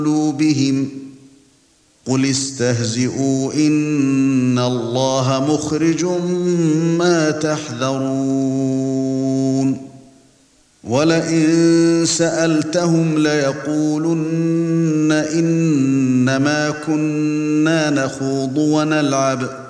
قلوبهم قل استهزئوا إن الله مخرج ما تحذرون ولئن سألتهم ليقولن إنما كنا نخوض ونلعب